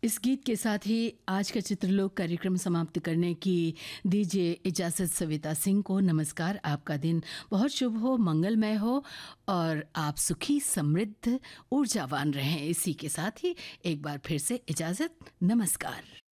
इस गीत के साथ ही आज का चित्रलोक कार्यक्रम समाप्त करने की दीजिए इजाज़त सविता सिंह को। नमस्कार, आपका दिन बहुत शुभ हो, मंगलमय हो और आप सुखी, समृद्ध, ऊर्जावान रहें। इसी के साथ ही एक बार फिर से इजाज़त, नमस्कार।